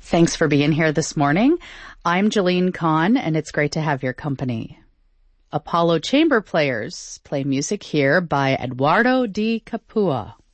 Thanks for being here this morning. I'm Jolene Kahn, and it's great to have your company. Apollo Chamber Players play music here by Eduardo Di Capua.